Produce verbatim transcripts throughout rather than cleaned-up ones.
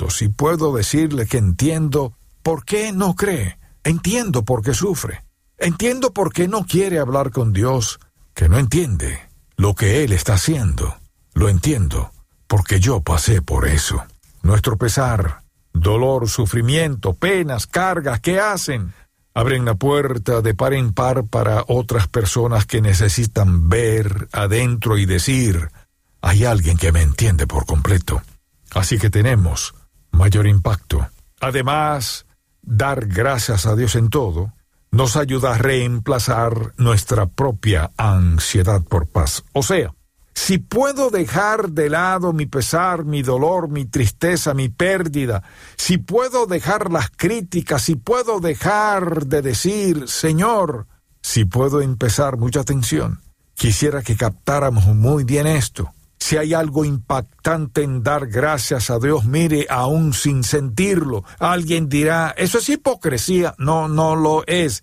esto, si puedo decirle que entiendo por qué no cree, entiendo por qué sufre, entiendo por qué no quiere hablar con Dios, que no entiende lo que Él está haciendo. Lo entiendo, porque yo pasé por eso. Nuestro pesar, dolor, sufrimiento, penas, cargas, ¿qué hacen? Abren la puerta de par en par para otras personas que necesitan ver adentro y decir, hay alguien que me entiende por completo. Así que tenemos mayor impacto. Además, dar gracias a Dios en todo nos ayuda a reemplazar nuestra propia ansiedad por paz. O sea, si puedo dejar de lado mi pesar, mi dolor, mi tristeza, mi pérdida, si puedo dejar las críticas, si puedo dejar de decir, Señor, si puedo empezar, mucha atención, quisiera que captáramos muy bien esto. Si hay algo impactante en dar gracias a Dios, mire, aún sin sentirlo, alguien dirá, eso es hipocresía. No, no lo es.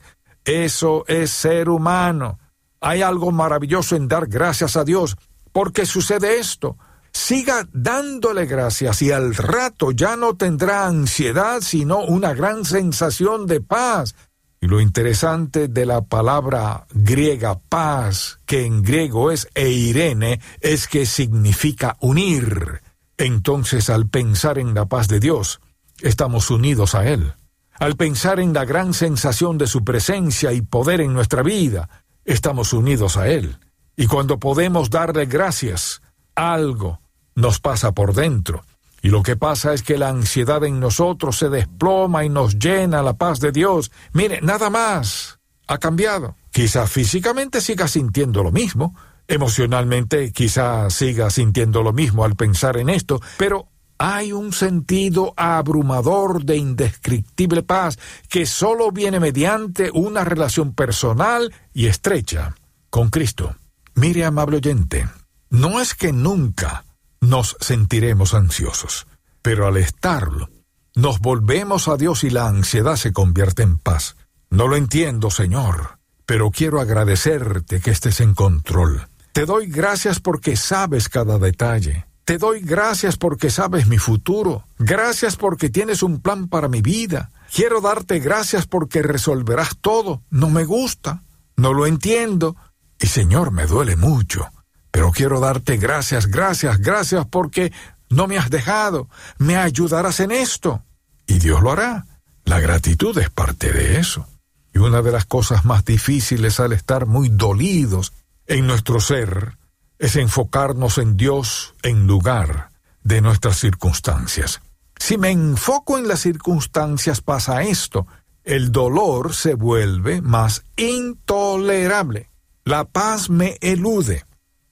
Eso es ser humano. Hay algo maravilloso en dar gracias a Dios. Porque sucede esto, siga dándole gracias y al rato ya no tendrá ansiedad, sino una gran sensación de paz. Y lo interesante de la palabra griega paz, que en griego es eirene, es que significa unir. Entonces, al pensar en la paz de Dios, estamos unidos a Él. Al pensar en la gran sensación de su presencia y poder en nuestra vida, estamos unidos a Él. Y cuando podemos darle gracias, algo nos pasa por dentro. Y lo que pasa es que la ansiedad en nosotros se desploma y nos llena la paz de Dios. Mire, nada más ha cambiado. Quizá físicamente siga sintiendo lo mismo, emocionalmente quizá siga sintiendo lo mismo al pensar en esto, pero hay un sentido abrumador de indescriptible paz que solo viene mediante una relación personal y estrecha con Cristo. Mire, amable oyente, no es que nunca nos sentiremos ansiosos, pero al estarlo, nos volvemos a Dios y la ansiedad se convierte en paz. No lo entiendo, Señor, pero quiero agradecerte que estés en control. Te doy gracias porque sabes cada detalle. Te doy gracias porque sabes mi futuro. Gracias porque tienes un plan para mi vida. Quiero darte gracias porque resolverás todo. No me gusta, no lo entiendo. Y Señor, me duele mucho, pero quiero darte gracias, gracias, gracias porque no me has dejado, me ayudarás en esto. Y Dios lo hará. La gratitud es parte de eso. Y una de las cosas más difíciles al estar muy dolidos en nuestro ser es enfocarnos en Dios en lugar de nuestras circunstancias. Si me enfoco en las circunstancias pasa esto, el dolor se vuelve más intolerable. La paz me elude.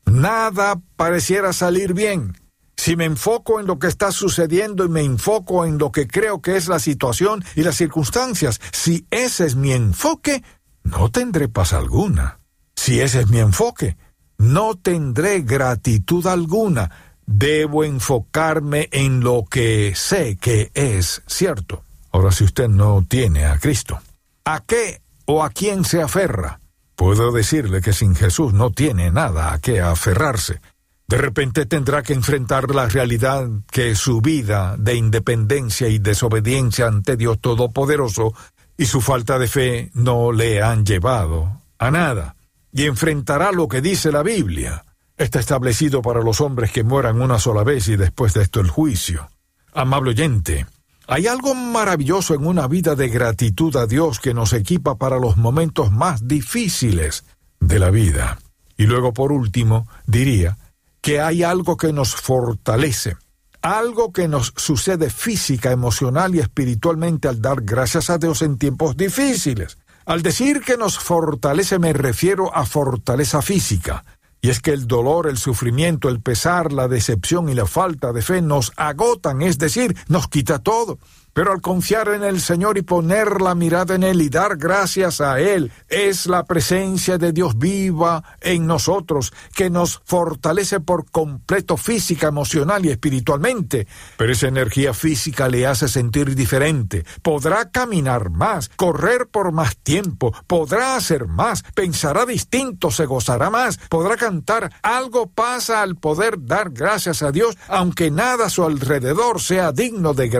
Nada pareciera salir bien. Si me enfoco en lo que está sucediendo y me enfoco en lo que creo que es la situación y las circunstancias, si ese es mi enfoque, no tendré paz alguna. Si ese es mi enfoque, no tendré gratitud alguna. Debo enfocarme en lo que sé que es cierto. Ahora, si usted no tiene a Cristo, ¿a qué o a quién se aferra? Puedo decirle que sin Jesús no tiene nada a qué aferrarse. De repente tendrá que enfrentar la realidad que su vida de independencia y desobediencia ante Dios Todopoderoso y su falta de fe no le han llevado a nada. Y enfrentará lo que dice la Biblia. Está establecido para los hombres que mueran una sola vez y después de esto el juicio. Amable oyente, hay algo maravilloso en una vida de gratitud a Dios que nos equipa para los momentos más difíciles de la vida. Y luego, por último, diría que hay algo que nos fortalece, algo que nos sucede física, emocional y espiritualmente al dar gracias a Dios en tiempos difíciles. Al decir que nos fortalece me refiero a fortaleza física. Y es que el dolor, el sufrimiento, el pesar, la decepción y la falta de fe nos agotan, es decir, nos quita todo. Pero al confiar en el Señor y poner la mirada en Él y dar gracias a Él, es la presencia de Dios viva en nosotros que nos fortalece por completo física, emocional y espiritualmente. Pero esa energía física le hace sentir diferente. Podrá caminar más, correr por más tiempo, podrá hacer más, pensará distinto, se gozará más, podrá cantar. Algo pasa al poder dar gracias a Dios, aunque nada a su alrededor sea digno de